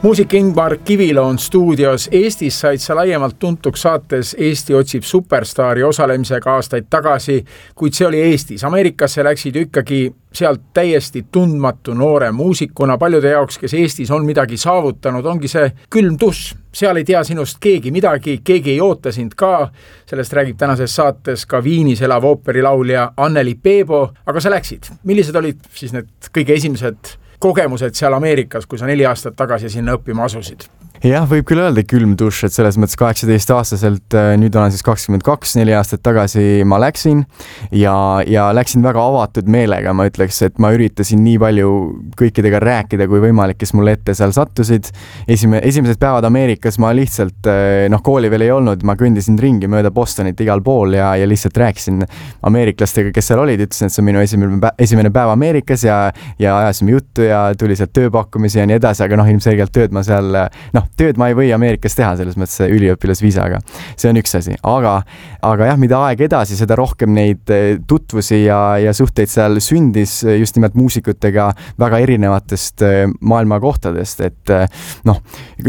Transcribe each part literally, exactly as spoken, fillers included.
muusik Ingmar Kivilo on stuudios. Eestis said sa laiemalt tuntuks saates Eesti otsib superstaari osalemisega aastaid tagasi, kuid see oli Eestis. Ameerikasse läksid ikkagi sealt täiesti tundmatu noore muusikuna. Paljude jaoks, kes Eestis on midagi saavutanud, ongi see külm tuss. Seal ei tea sinust keegi midagi, keegi ei oota sind ka. Sellest räägib tänases saates ka Viinis elav ooperilaulja Anneli Peebo. Aga sa läksid. Millised olid siis need kõige esimesed kogemused seal Ameerikas, kui sa neli aastat tagasi sinna õppima asusid? Jah, võib küll öelda külm duš, et selles mõttes kaheksateist aastaselt, nüüd olen siis kakskümmend kaks, neli aastat tagasi ma läksin ja, ja läksin väga avatud meelega, ma ütleks, et ma üritasin nii palju kõikidega rääkida kui võimalik, kes mulle ette seal sattusid. Esime, esimesed päevad Ameerikas ma lihtsalt, noh kooli veel ei olnud, ma kõndisin ringi mööda Bostonit igal pool ja, ja lihtsalt rääkisin ameeriklastega, kes seal olid, ütlesin, et see on minu esimene, esimene päev Ameerikas ja, ja ajasime juttu ja tuli sealt tööpakkumisi ja nii edasi, aga noh, ilmselgelt tööd ma seal, noh, tööd ma ei või Ameerikas teha, selles mõttes üliõpilasviisaga. See on üks asi. Aga, aga jah, mida aeg edasi, seda rohkem neid tutvusi ja, ja suhteid seal sündis just nimelt muusikutega väga erinevatest maailma kohtadest, et noh,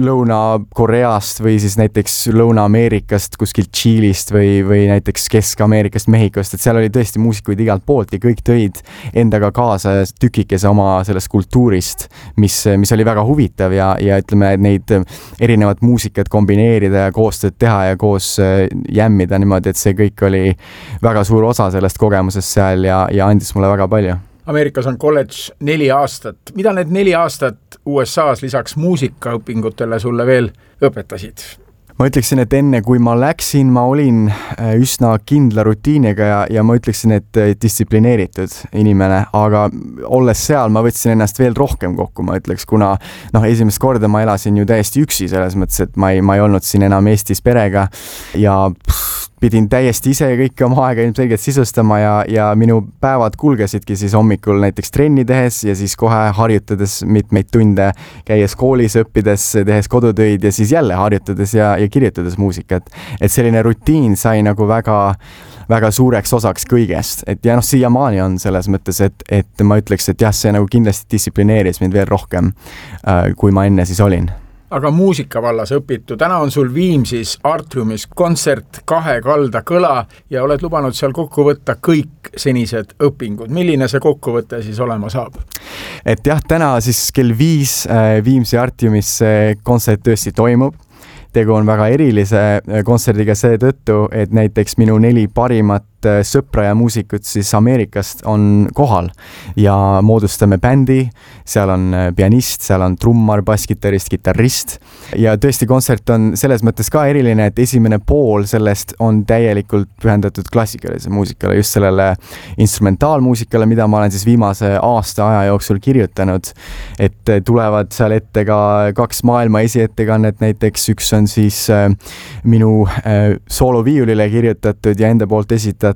Lõuna-Koreast või siis näiteks Lõuna-Ameerikast, kuskilt Tšiilist või, või näiteks Kesk-Ameerikast, Mehhikost, et seal oli tõesti muusikuid igalt poolt ja kõik tõid endaga kaasa tükikese oma sellest kultuurist, mis, mis oli väga huvitav ja, ja ütleme, et neid erinevat muusikat kombineerida ja koostööd teha ja koos jämmida niimoodi, et see kõik oli väga suur osa sellest kogemusest seal ja, ja andis mulle väga palju. Ameerikas on kolledž neli aastat. Mida need neli aastat U S A-s lisaks muusikaõpingutele sulle veel õpetasid? Ma ütleksin, et enne kui ma läksin, ma olin üsna kindla rutiiniga ja, ja ma ütleksin, et distsiplineeritud inimene, aga olles seal, ma võtsin ennast veel rohkem kokku, ma ütleks, kuna noh, esimest korda ma elasin ju täiesti üksi selles mõttes, et ma ei, ma ei olnud siin enam Eestis perega ja pff, pidin täiesti ise kõike oma aega ilmselgelt sisustama ja, ja minu päevad kulgesidki siis hommikul näiteks trenni tehes ja siis kohe harjutades mitmeid tunde, käies koolis, õppides, tehes kodutöid ja siis jälle harjutades ja, ja kirjutades muusikat. Et selline rutiin sai nagu väga, väga suureks osaks kõigest. Et ja noh, siiamaani on selles mõttes, et, et ma ütleks, et jah, see nagu kindlasti distsiplineeris mind veel rohkem, kui ma enne siis olin. Aga muusika vallas õpitu. Täna on sul Viimsis Artriumis kontsert Kahe kalda kõla ja oled lubanud seal kokku võtta kõik senised õpingud. Milline see kokkuvõte siis olema saab? Et jah, täna siis kell viis Viimsi Artriumis kontsert tõesti toimub. Tegu on väga erilise kontserdiga seetõttu, et näiteks minu neli parimat sõpra ja muusikut siis Ameerikast on kohal ja moodustame bändi, seal on pianist, seal on trummar, basskitarrist, kitarrist ja tõesti kontsert on selles mõttes ka eriline, et esimene pool sellest on täielikult pühendatud klassikalise muusikale, just sellele instrumentaalmuusikale, mida ma olen siis viimase aasta aja jooksul kirjutanud, et tulevad seal ette ka kaks maailma esiettekannet, näiteks üks on siis äh, minu äh, sooloviiulile kirjutatud ja enda poolt esitatud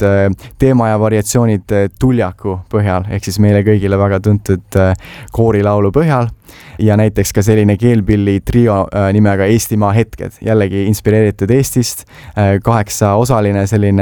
teema ja variatsioonid Tuljaku põhjal, ehk siis meile kõigile väga tuntud koorilaulu põhjal ja näiteks ka selline keelpilli trio nimega Eestimaa hetked, jällegi inspireeritud Eestist, kaheksa osaline selline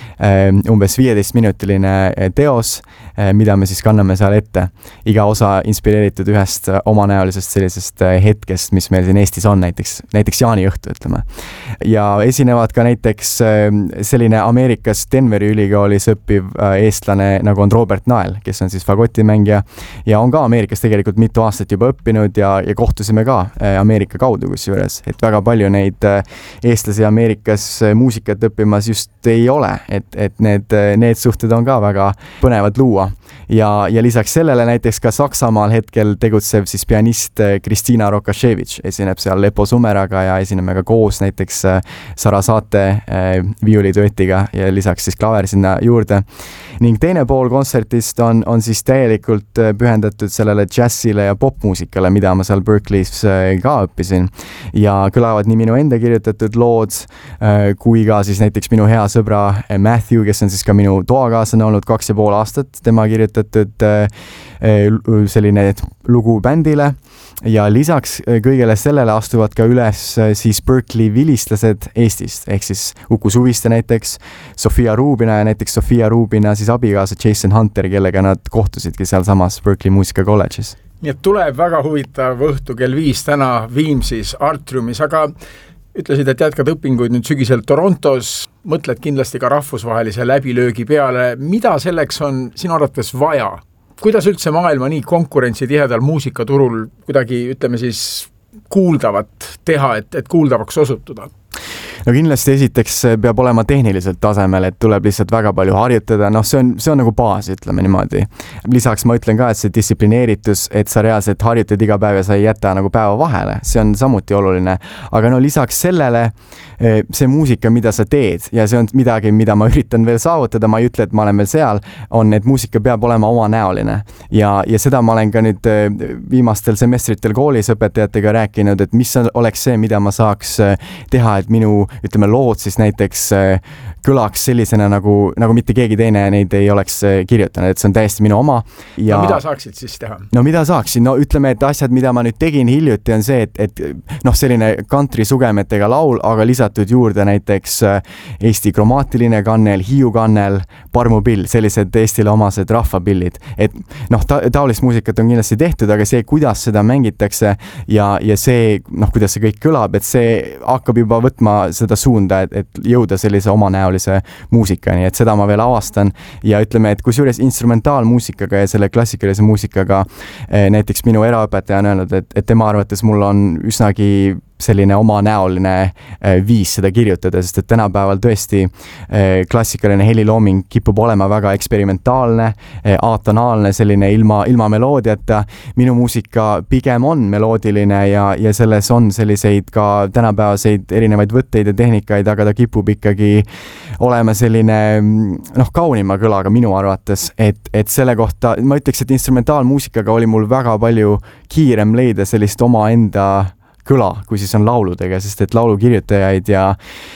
umbes viieteist minutiline teos, mida me siis kanname seal ette. Iga osa inspireeritud ühest omanäolisest sellisest hetkest, mis meil siin Eestis on, näiteks, näiteks jaaniõhtu, ütleme. Ja esinevad ka näiteks selline Ameerikas Denveri ülikoolis õppiv eestlane, nagu on Robert Nael, kes on siis fagotimängija ja on ka Ameerikas tegelikult mitu aastat juba õppinud ja, ja kohtusime ka Ameerika kaudu kusjuures, et väga palju neid eestlasi Ameerikas muusikat õppimas just ei ole, et, et need, need suhted on ka väga põnevad luua. Ja, ja lisaks sellele näiteks ka Saksamaal hetkel tegutsev siis pianist Kristina Rokaševitš esineb seal Lepo Sumeraga ja esineme ka koos näiteks Sara Saate viuliduetiga ja lisaks siis klaver sinna juurde. Ning teine pool kontsertist on, on siis täielikult pühendatud sellele džässile ja popmuusikale, mida ma seal Berkeley's ka õppisin. Ja kõlavad nii minu enda kirjutatud lood, kui ka siis näiteks minu hea sõbra Matthew, kes on siis ka minu toakaaslane olnud kaks ja pool aastat, tema kirjutatud selline lugu bändile ja lisaks kõigele sellele astuvad ka üles siis Berkeley vilistlased Eestist, ehk siis Uku Suviste näiteks, Sofia Rubina ja näiteks Sofia Rubina siis abikaasa Jason Hunter, kellega nad kohtusidki seal samas Berkeley muusikakolledžis. Nii et tuleb väga huvitav õhtu kell viis täna Viimsis Artriumis, aga ütlesid, et jätkad õpinguid nüüd sügisel Torontos, mõtled kindlasti ka rahvusvahelise läbilöögi peale. Mida selleks on sinu arvates vaja? Kuidas üldse maailma nii konkurentsitihedal muusikaturul kuidagi, ütleme siis, kuuldavat teha, et, et kuuldavaks osutuda? No kindlasti esiteks peab olema tehniliselt tasemel, et tuleb lihtsalt väga palju harjutada, noh see on, see on nagu baas, ütleme niimoodi. Lisaks ma ütlen ka, et see distsiplineeritus, et sa reaalselt harjutad iga päev ja sa ei jäta nagu päeva vahele, see on samuti oluline. Aga no lisaks sellele see muusika, mida sa teed ja see on midagi, mida ma üritan veel saavutada, ma ei ütle, et ma olen veel seal, on, et muusika peab olema omanäoline. Ja, ja seda ma olen ka nüüd viimastel semestritel koolis õpetajatega rääkinud, et mis oleks see, mida ma saaks teha, et minu ütleme, lood siis näiteks kõlaks sellisena, nagu, nagu mitte keegi teine neid ei oleks kirjutanud, et see on täiesti minu oma. Ja... No mida saaksid siis teha? No mida saaksin? No ütleme, et asjad, mida ma nüüd tegin hiljuti on see, et, et noh, selline country sugemetega laul, aga lisatud juurde näiteks Eesti kromaatiline kannel, Hiiu kannel, parmupill, sellised Eestile omased rahvapillid. Et noh, ta, taolist muusikat on kindlasti tehtud, aga see, kuidas seda mängitakse ja, ja see, noh, kuidas see kõik kõlab, et see hakkab juba võtma seda suunda, et, et jõuda sellise omanäolise muusikani, et seda ma veel avastan ja ütleme, et kusjuures instrumentaalmuusikaga ja selle klassikalise muusikaga näiteks minu eraõpetaja on öelnud, et, et tema arvates mul on üsnagi selline omanäoline viis seda kirjutada, sest et tänapäeval tõesti klassikaline helilooming kipub olema väga eksperimentaalne, atonaalne, selline ilma, ilma meloodiata. Minu muusika pigem on meloodiline ja, ja selles on selliseid ka tänapäevaseid erinevaid võtteid ja tehnikaid, aga ta kipub ikkagi olema selline noh, kaunima kõlaga minu arvates, et, et selle kohta ma ütleks, et instrumentaalmuusikaga oli mul väga palju kiirem leida sellist omaenda kõla, kui siis on lauludega, sest et laulukirjutajaid ja,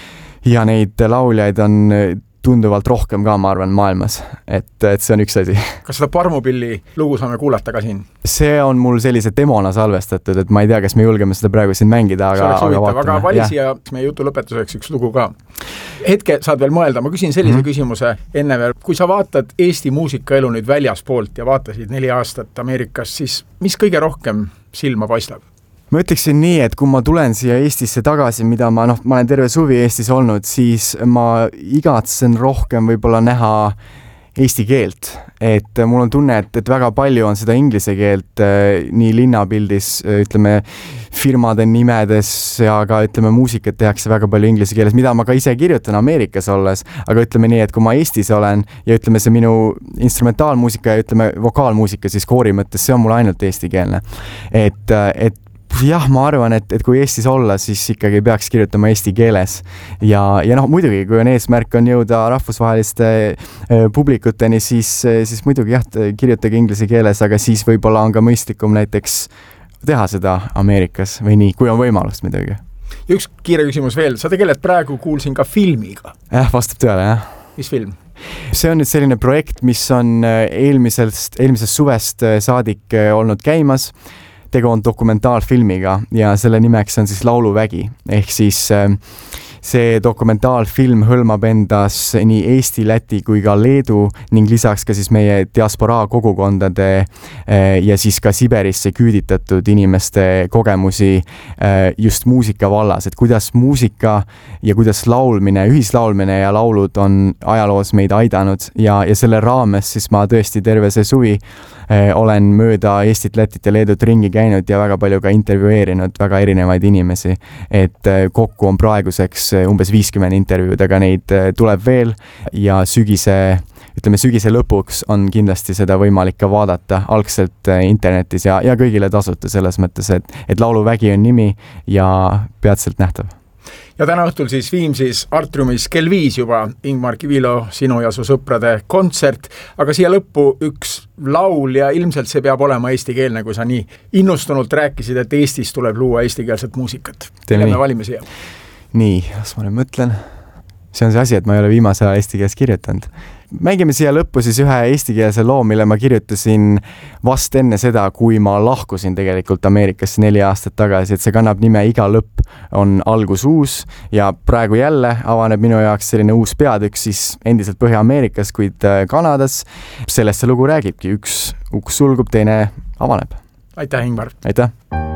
ja neid lauljaid on tunduvalt rohkem ka, ma arvan, maailmas. Et, et see on üks asi. Kas seda parmupilli lugu saame kuulata ka siin? See on mul sellise demona salvestatud, et ma ei tea, kas me julgeme seda praegu siin mängida, aga, aga vaatame. Aga vali siia meie jutu lõpetuseks üks lugu ka. Hetke saad veel mõelda, ma küsin sellise mm-hmm. küsimuse enne veel. Kui sa vaatad Eesti muusikaelu nüüd väljaspoolt ja vaatasid neli aastat Ameerikas, siis mis kõige rohkem silma paistab? Ma ütleksin nii, et kui ma tulen siia Eestisse tagasi, mida ma, noh, ma olen terve suvi Eestis olnud, siis ma igatsen rohkem võib-olla näha eesti keelt. Et mul on tunne, et, et väga palju on seda inglise keelt nii linnapildis, ütleme, firmade nimedes ja ka, ütleme, muusikat tehakse väga palju inglise keeles, mida ma ka ise kirjutan Ameerikas olles, aga ütleme nii, et kui ma Eestis olen ja ütleme, see minu instrumentaalmuusika ja ütleme, vokaalmuusika siis koori mõttes, see on mul ainult eestikeelne. Et, et jah, ma arvan, et, et kui Eestis olla, siis ikkagi peaks kirjutama eesti keeles ja, ja noh, muidugi, kui on eesmärk on jõuda rahvusvaheliste eh, publikuteni, siis, siis muidugi jah, kirjutage inglise keeles, aga siis võib-olla on ka mõistlikum näiteks teha seda Ameerikas või nii, kui on võimalust muidugi. Ja üks kiire küsimus veel, sa tegeled praegu, kuulsin ka filmiga. Jah, vastab tõele, jah. Mis film? See on nüüd selline projekt, mis on eelmisest, eelmisest suvest saadik olnud käimas. Tegu on dokumentaalfilmiga ja selle nimeks on siis Lauluvägi. Ehk siis see dokumentaalfilm hõlmab endas nii Eesti, Läti kui ka Leedu ning lisaks ka siis meie diasporaa kogukondade ja siis ka Siberisse küüditatud inimeste kogemusi just muusika vallas, et kuidas muusika ja kuidas laulmine, ühislaulmine ja laulud on ajaloos meid aidanud ja, ja selle raames siis ma tõesti terve see suvi olen mööda Eestit, Lätit ja Leedut ringi käinud ja väga palju ka intervjueerinud väga erinevaid inimesi, et kokku on praeguseks umbes viiskümmend intervjuud, aga neid tuleb veel ja sügise, ütleme sügise lõpuks on kindlasti seda võimalik ka vaadata algselt internetis ja, ja kõigile tasuta selles mõttes, et, et Lauluvägi on nimi ja peatselt nähtav. Ja täna õhtul siis Viimsis Artriumis kell viis juba Ingmar Kivilo, sinu ja su sõprade kontsert, aga siia lõppu üks laul ja ilmselt see peab olema eestikeelne, kui sa nii innustunult rääkisid, et Eestis tuleb luua eestikeelset muusikat. Ja me valime siia. Nii, kas ma nüüd mõtlen? See on see asi, et ma ei ole viimase aja eesti keeles kirjutanud. Mängime siia lõppu siis ühe eestikeelse loo, mille ma kirjutasin vast enne seda, kui ma lahkusin tegelikult Ameerikasse neli aastat tagasi, et see kannab nime Iga lõpp on algus uus ja praegu jälle avaneb minu jaoks selline uus peatükk siis endiselt Põhja-Ameerikas, kuid Kanadas. Sellest see lugu räägibki, üks uks sulgub, teine avaneb. aitäh, Ingmar! aitäh!